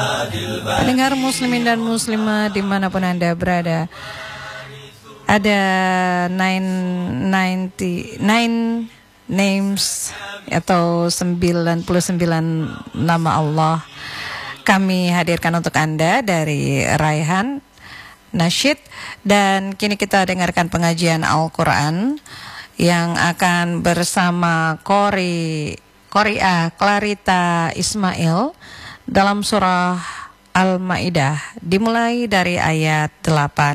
Pendengar muslimin dan muslimah dimanapun Anda berada, ada 99 names atau 99 nama Allah kami hadirkan untuk Anda dari Raihan Nasyid. Dan kini kita dengarkan pengajian Al-Quran yang akan bersama Qori'ah Clarita Ismail dalam surah Al-Maidah, dimulai dari ayat 8.